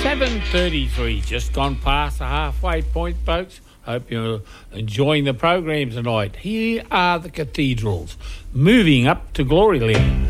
7:33, just gone past the halfway point, folks. Hope you're enjoying the program tonight. Here are the Cathedrals, moving up to Glory Land.